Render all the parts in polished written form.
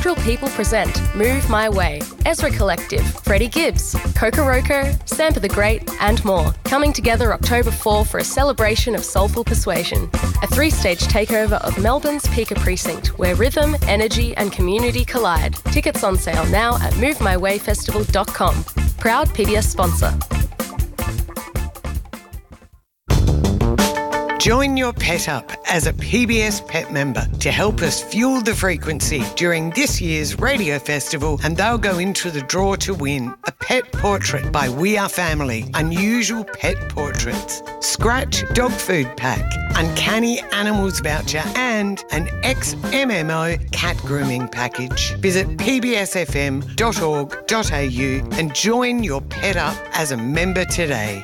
Cathedral People present Move My Way, Ezra Collective, Freddie Gibbs, Kokoroko, Sampa the Great and more, coming together October 4 for a celebration of soulful persuasion. A 3-stage takeover of Melbourne's Pika Precinct, where rhythm, energy and community collide. Tickets on sale now at movemywayfestival.com. Proud PBS sponsor. Join your pet up as a PBS Pet member to help us fuel the frequency during this year's radio festival, and they'll go into the draw to win a pet portrait by We Are Family, unusual pet portraits, scratch dog food pack, uncanny animals voucher and an ex-MMO cat grooming package. Visit pbsfm.org.au and join your pet up as a member today.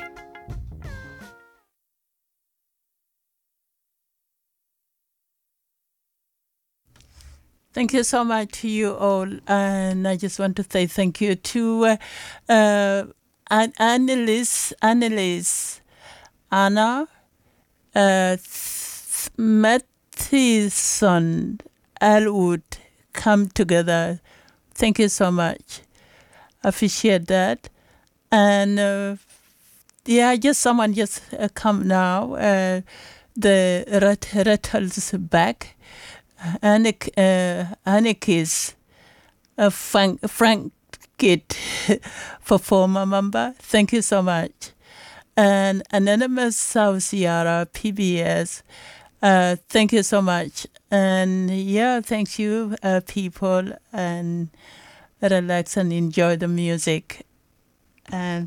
Thank you so much to you all, and I just want to say thank you to Annalise, Anna, Mathison, Elwood, come together. Thank you so much. I appreciate that. And just someone just come now. The Rattles back. Anik is a Frank Kid for former member. Thank you so much. And Anonymous South Sierra, PBS, thank you so much. And thank you, people, and relax and enjoy the music. And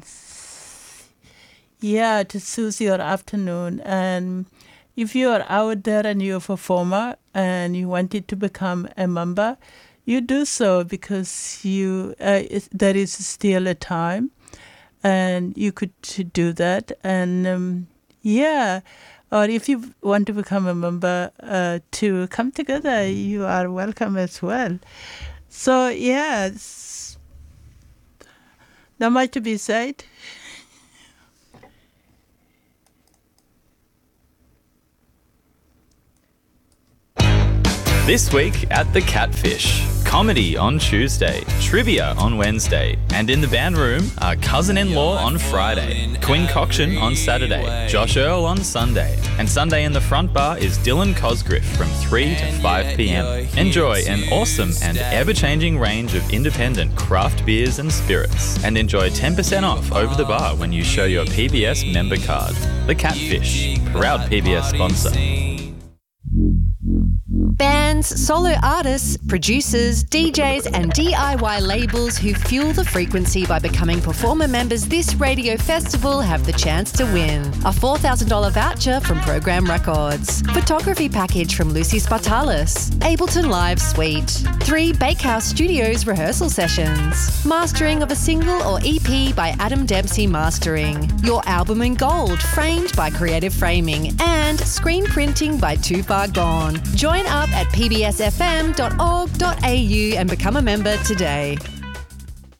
to soothe your afternoon. And if you are out there and you're a performer and you wanted to become a member, you do so because there is still a time and you could do that. And or if you want to become a member to come together, you are welcome as well. So not much to be said. This week at The Catfish, comedy on Tuesday, trivia on Wednesday, and in the band room, our cousin-in-law on Friday, Quincoction on Saturday, Josh Earl on Sunday, and Sunday in the front bar is Dylan Cosgriff from 3 to 5 p.m. Enjoy an awesome and ever-changing range of independent craft beers and spirits, and enjoy 10% off over the bar when you show your PBS member card. The Catfish, proud PBS sponsor. Bands, solo artists, producers, DJs and DIY labels who fuel the frequency by becoming performer members this radio festival have the chance to win a $4,000 voucher from Program Records, photography package from Lucy Spartalis, Ableton Live Suite, 3 Bakehouse Studios rehearsal sessions, mastering of a single or EP by Adam Dempsey Mastering, your album in gold framed by Creative Framing, and screen printing by Too Far Gone. Join up at pbsfm.org.au and become a member today.